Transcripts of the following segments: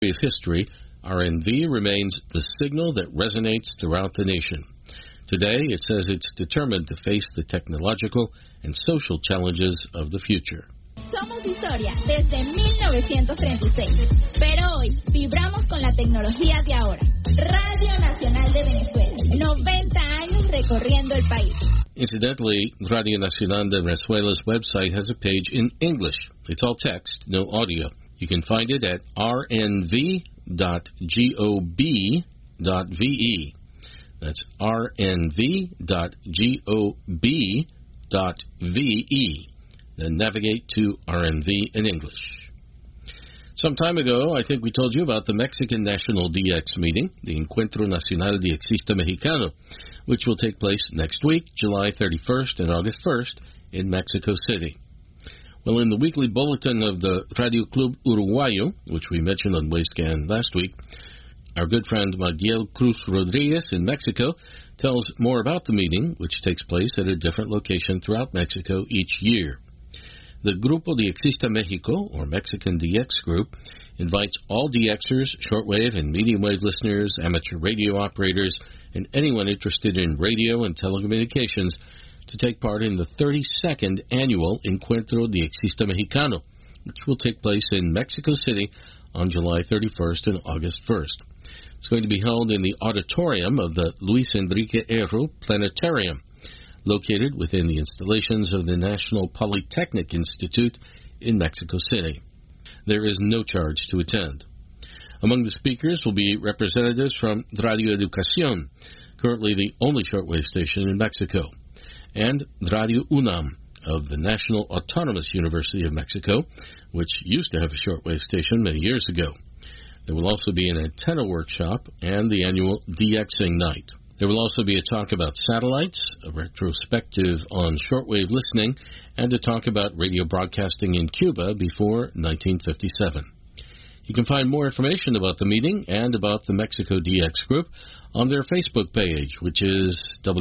of history, RNV remains the signal that resonates throughout the nation. Today, it says it's determined to face the technological and social challenges of the future. Somos historia desde 1936, pero hoy vibramos con la tecnología de ahora. Radio Nacional de Venezuela, 90 años recorriendo el país. Incidentally, Radio Nacional de Venezuela's website has a page in English. It's all text, no audio. You can find it at rnv.gob.ve. That's rnv.gob.ve. Then navigate to RNV in English. Some time ago, I think we told you about the Mexican National DX meeting, the Encuentro Nacional Diexista Mexicano, which will take place next week, July 31st and August 1st, in Mexico City. Well, in the weekly bulletin of the Radio Club Uruguayo, which we mentioned on Wayscan last week, our good friend Miguel Cruz Rodriguez in Mexico tells more about the meeting, which takes place at a different location throughout Mexico each year. The Grupo Diexista Mexico, or Mexican DX Group, invites all DXers, shortwave and medium wave listeners, amateur radio operators, and anyone interested in radio and telecommunications to take part in the 32nd annual Encuentro Diexista Mexicano, which will take place in Mexico City on July 31st and August 1st. It's going to be held in the auditorium of the Luis Enrique Erro Planetarium, located within the installations of the National Polytechnic Institute in Mexico City. There is no charge to attend. Among the speakers will be representatives from Radio Educación, currently the only shortwave station in Mexico, and Radio UNAM of the National Autonomous University of Mexico, which used to have a shortwave station many years ago. There will also be an antenna workshop and the annual DXing night. There will also be a talk about satellites, a retrospective on shortwave listening, and a talk about radio broadcasting in Cuba before 1957. You can find more information about the meeting and about the Mexico DX Group on their Facebook page, which is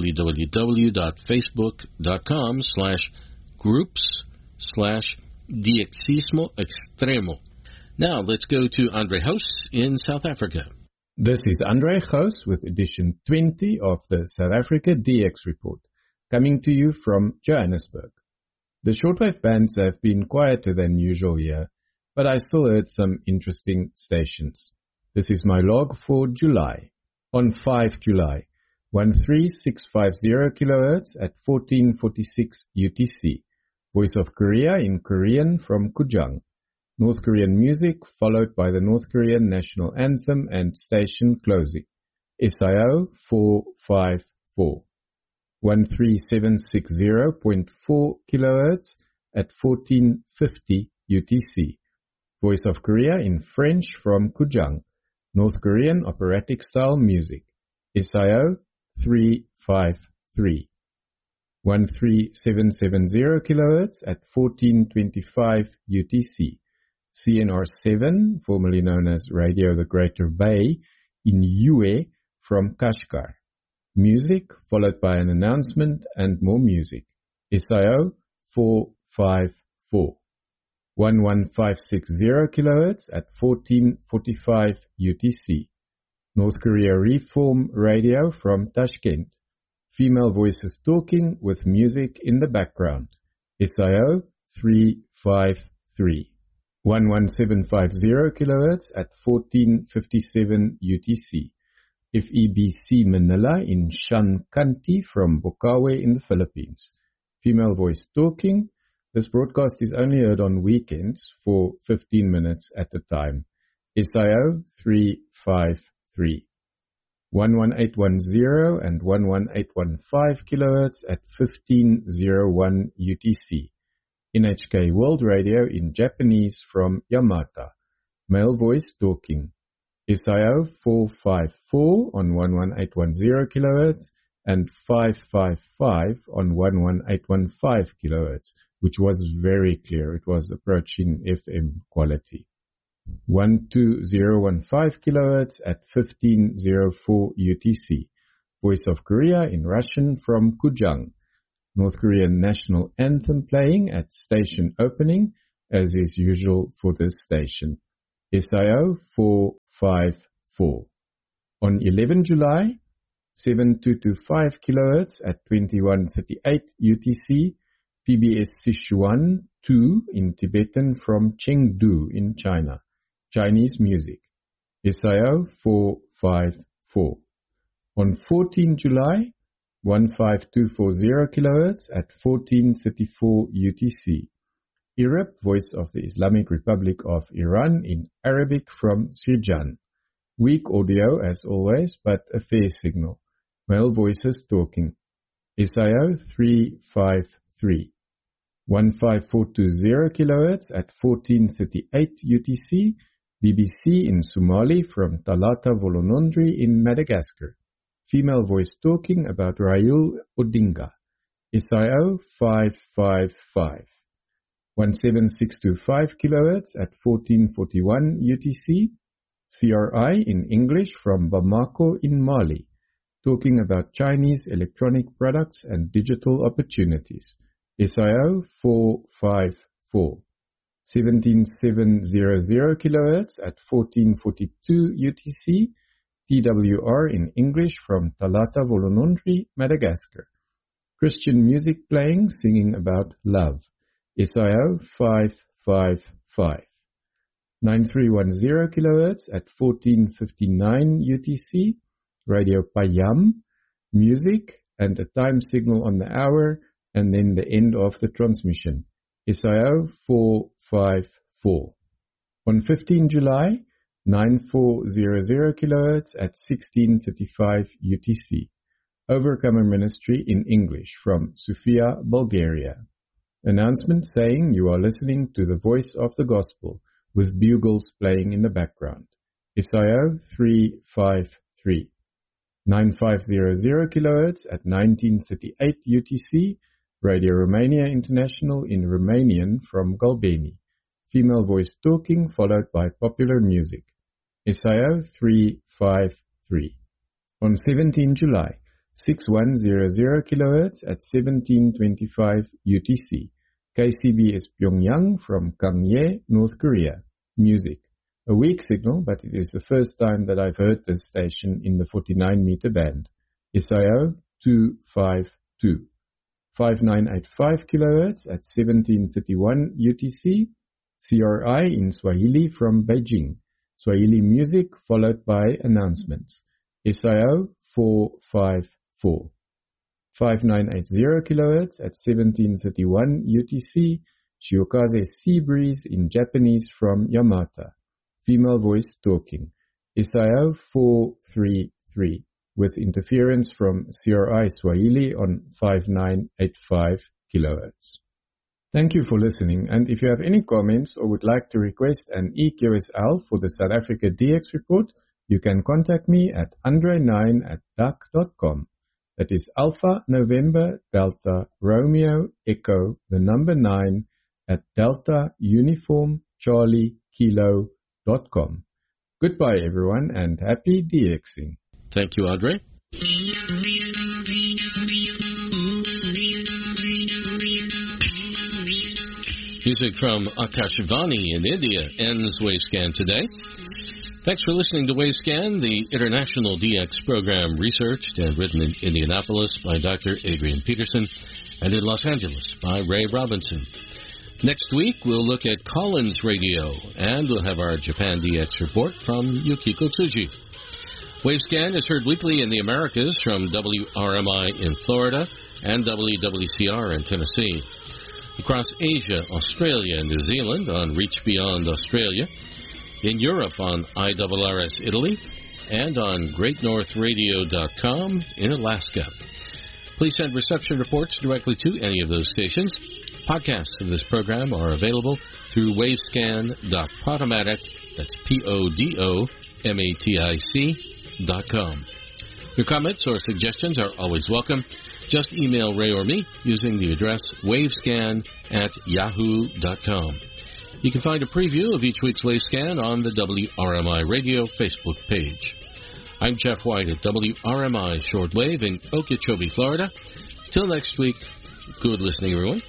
www.facebook.com/groups/Diexismo Extremo. Now, let's go to Andre House in South Africa. This is Andre House with edition 20 of the South Africa DX Report, coming to you from Johannesburg. The shortwave bands have been quieter than usual here, but I still heard some interesting stations. This is my log for July. On 5 July, 13650 kHz at 1446 UTC. Voice of Korea in Korean from Kujang. North Korean music, followed by the North Korean national anthem and station closing. SIO 454. 13760.4 kHz at 1450 UTC. Voice of Korea in French from Kujang. North Korean operatic style music. SIO 353. 13770 kHz at 1425 UTC. CNR7, formerly known as Radio the Greater Bay, in Yue from Kashgar. Music, followed by an announcement and more music. SIO 454. 11560 kHz at 1445 UTC. North Korea Reform Radio from Tashkent. Female voices talking with music in the background. SIO 353. 11750 kHz at 1457 UTC. FEBC Manila in Shankanti from Bokawe in the Philippines. Female voice talking. This broadcast is only heard on weekends for 15 minutes at a time. SIO 353. 11810 and 11815 kHz at 1501 UTC. NHK World Radio in Japanese from Yamata. Male voice talking. SIO 454 on 11810 kHz and 555 on 11815 kHz, which was very clear. It was approaching FM quality. 12015 kHz at 1504 UTC. Voice of Korea in Russian from Kujang. North Korean national anthem playing at station opening, as is usual for this station. SIO 454. On 11 July, 7225 kHz at 2138 UTC, PBS Sichuan 2 in Tibetan from Chengdu in China, Chinese music, SIO 454. On 14 July, 15240 kHz at 1434 UTC, Irab, Voice of the Islamic Republic of Iran in Arabic from Sirjan. Weak audio as always, but a fair signal. Male voices talking. SIO 353. 15420 kHz at 1438 UTC, BBC in Somali from Talata Volonondri in Madagascar. Female voice talking about Raul Odinga. SIO 555. 17625 kHz at 1441 UTC, CRI in English from Bamako in Mali, talking about Chinese electronic products and digital opportunities. SIO 454. 17700 kHz at 1442 UTC, TWR in English from Talata Volonondri, Madagascar. Christian music playing, singing about love. SIO 555. 9310 kHz at 1459 UTC, Radio Payam, music and a time signal on the hour, and then the end of the transmission. SIO 454. On 15 July, 9400 kHz at 1635 UTC, Overcomer Ministry in English from Sofia, Bulgaria. Announcement saying you are listening to the voice of the gospel with bugles playing in the background. SIO 353. 9500 kHz at 1938 UTC, Radio Romania International in Romanian from Galbeni. Female voice talking followed by popular music. SIO 353. On 17 July, 6100 kHz at 1725 UTC, KCBS Pyongyang from Gangye, North Korea. Music. A weak signal, but it is the first time that I've heard this station in the 49-meter band. SIO 252. 5985 kHz at 1731 UTC, CRI in Swahili from Beijing. Swahili music followed by announcements. SIO 454. 5980 kHz at 1731 UTC, Shiokaze Sea Breeze in Japanese from Yamata. Female voice talking. SIO 433 with interference from CRI Swahili on 5985 kHz. Thank you for listening, and if you have any comments or would like to request an EQSL for the South Africa DX report, you can contact me at andre9@duck.com. That is Alpha November Delta Romeo Echo, the number 9 at Delta Uniform Charlie Kilo.com. Goodbye everyone and happy DXing. Thank you, Andre. Music from Akashvani in India ends Wavescan today. Thanks for listening to Wavescan, the international DX program researched and written in Indianapolis by Dr. Adrian Peterson and in Los Angeles by Ray Robinson. Next week, we'll look at Collins Radio, and we'll have our Japan DX report from Yukiko Tsuji. Wavescan is heard weekly in the Americas from WRMI in Florida and WWCR in Tennessee. Across Asia, Australia, and New Zealand on Reach Beyond Australia, in Europe on IRRS Italy, and on GreatNorthRadio.com in Alaska. Please send reception reports directly to any of those stations. Podcasts of this program are available through wavescan.podomatic, that's PODOMATIC.com. Your comments or suggestions are always welcome. Just email Ray or me using the address wavescan@yahoo.com. You can find a preview of each week's Wavescan on the WRMI Radio Facebook page. I'm Jeff White at WRMI Shortwave in Okeechobee, Florida. Till next week, good listening, everyone.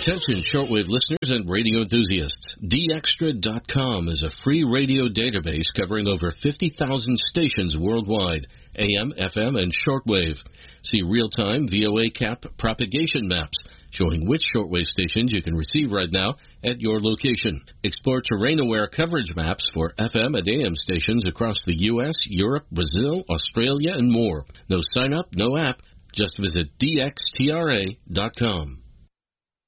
Attention shortwave listeners and radio enthusiasts. DXtra.com is a free radio database covering over 50,000 stations worldwide, AM, FM, and shortwave. See real-time VOA cap propagation maps showing which shortwave stations you can receive right now at your location. Explore terrain-aware coverage maps for FM and AM stations across the U.S., Europe, Brazil, Australia, and more. No sign-up, no app. Just visit DXTRA.com.